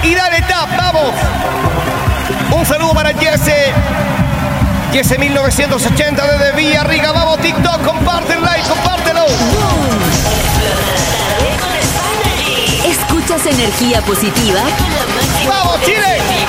y dale tap, vamos. Un saludo para Jesse 1980 desde Villarrica. Vamos, TikTok, comparte el like, compártelo. Escuchas energía positiva. ¡Vamos, Chile!